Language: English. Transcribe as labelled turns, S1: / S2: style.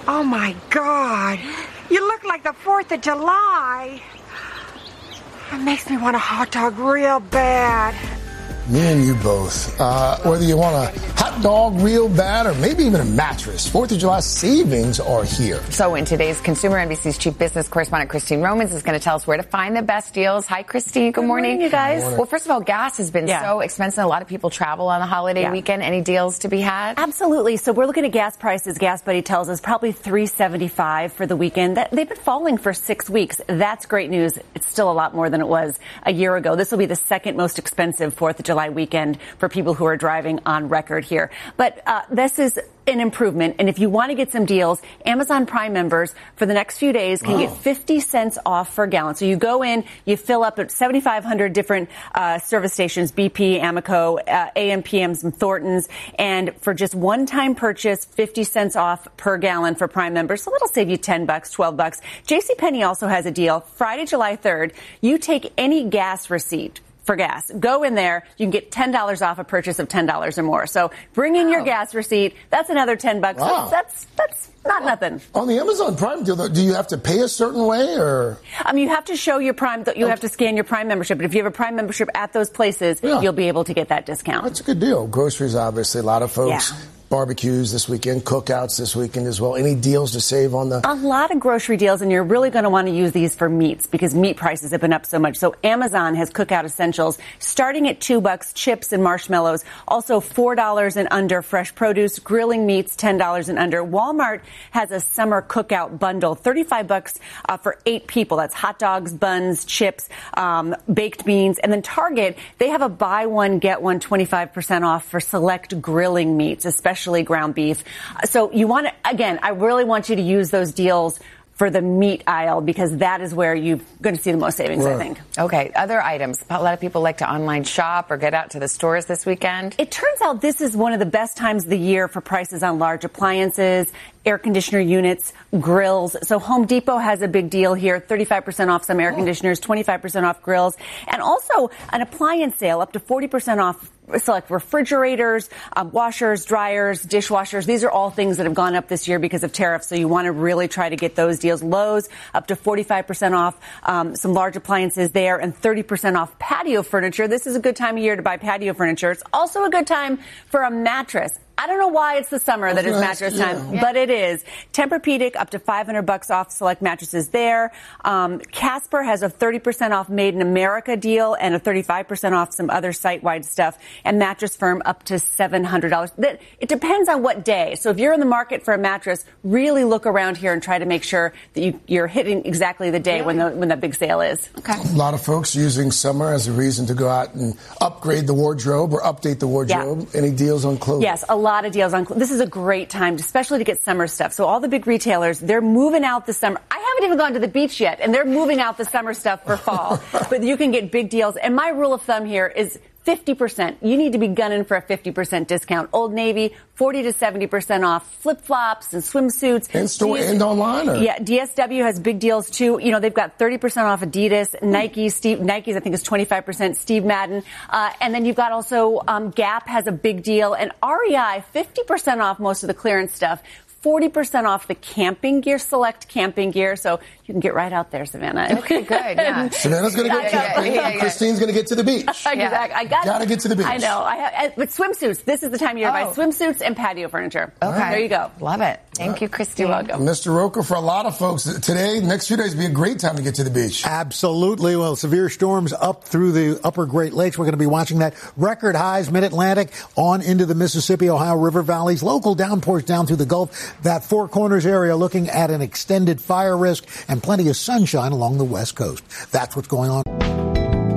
S1: Oh, my God. You look like the 4th of July. It makes me want a hot dog real bad.
S2: Me and you both. Whether you want a hot dog real bad or maybe even a mattress, 4th of July savings are here.
S3: So in today's Consumer, NBC's chief business correspondent Christine Romans is going to tell us where to find the best deals. Hi, Christine. Good morning,
S4: you guys.
S3: Well, first of all, gas has been so expensive. A lot of people travel on the holiday weekend. Any deals to be had?
S4: Absolutely. So we're looking at gas prices. Gas Buddy tells us probably $3.75 for the weekend. They've been falling for 6 weeks. That's great news. It's still a lot more than it was a year ago. This will be the second most expensive 4th of July weekend for people who are driving on record here. But this is an improvement. And if you want to get some deals, Amazon Prime members for the next few days can get 50 cents off per gallon. So you go in, you fill up at 7,500 different service stations, BP, Amoco, AM, PMs, and Thorntons. And for just one-time purchase, 50 cents off per gallon for Prime members. So that'll save you $10, $12. JCPenney also has a deal. Friday, July 3rd, you take any gas receipt for gas. Go in there. You can get $10 off a purchase of $10 or more. So bring in your gas receipt. That's another $10.
S2: Wow.
S4: That's not nothing.
S2: On the Amazon Prime deal, though, do you have to pay a certain way or?
S4: You have to show your Prime. You have to scan your Prime membership. But if you have a Prime membership at those places, you'll be able to get that discount.
S2: That's a good deal. Groceries, obviously, a lot of folks. Yeah. Barbecues this weekend, cookouts this weekend as well. Any deals to save on the?
S4: A lot of grocery deals, and you're really going to want to use these for meats because meat prices have been up so much. So Amazon has cookout essentials starting at $2, chips and marshmallows. Also $4 and under fresh produce, grilling meats, $10 and under. Walmart has a summer cookout bundle, $35 for 8 people. That's hot dogs, buns, chips, baked beans. And then Target, they have a buy one, get one 25% off for select grilling meats, especially ground beef. So you want to, again, I really want you to use those deals for the meat aisle because that is where you're going to see the most savings, I think.
S3: Okay, other items. A lot of people like to online shop or get out to the stores this weekend.
S4: It turns out this is one of the best times of the year for prices on large appliances, air conditioner units, grills. So Home Depot has a big deal here, 35% off some air conditioners, 25% off grills, and also an appliance sale up to 40% off select refrigerators, washers, dryers, dishwashers. These are all things that have gone up this year because of tariffs, so you want to really try to get those deals. Lowe's up to 45% off some large appliances there and 30% off patio furniture. This is a good time of year to buy patio furniture. It's also a good time for a mattress. I don't know why it's the summer that is mattress time, but it is. Tempur-Pedic up to $500 off select mattresses there. Casper has a 30% off Made in America deal and a 35% off some other site-wide stuff. And Mattress Firm up to $700. It depends on what day. So if you're in the market for a mattress, really look around here and try to make sure that you're hitting exactly the day when the big sale is.
S2: Okay. A lot of folks using summer as a reason to go out and upgrade the wardrobe or update the wardrobe. Yeah. Any deals on clothing?
S4: Yes, a lot of deals on clothing. This is a great time, especially to get summer stuff. So all the big retailers, they're moving out the summer. I haven't even gone to the beach yet, and they're moving out the summer stuff for fall. But you can get big deals. And my rule of thumb here is 50%. You need to be gunning for a 50% discount. Old Navy, 40 to 70% off flip-flops and swimsuits.
S2: In store and online? Or?
S4: Yeah, DSW has big deals too. You know, they've got 30% off Adidas, Nike's I think is 25%, Steve Madden. And then you've got also Gap has a big deal, and REI, 50% off most of the clearance stuff. 40% off the camping gear, select camping gear. So you can get right out there, Savannah.
S3: Okay, good. Yeah.
S2: Savannah's going to go camping. Yeah. Christine's going to get to the beach.
S4: Exactly. I got
S2: to get to the beach.
S4: I know. But swimsuits. This is the time of year to buy swimsuits and patio furniture.
S3: Okay.
S4: There you go.
S3: Love it. Thank you, Christine.
S4: Welcome.
S2: Mr. Roker, for a lot of folks, today, next few days, be a great time to get to the beach.
S5: Absolutely. Well, severe storms up through the upper Great Lakes. We're going to be watching that. Record highs, Mid-Atlantic, on into the Mississippi, Ohio River valleys. Local downpours down through the Gulf. That Four Corners area looking at an extended fire risk and plenty of sunshine along the West Coast. That's what's going on.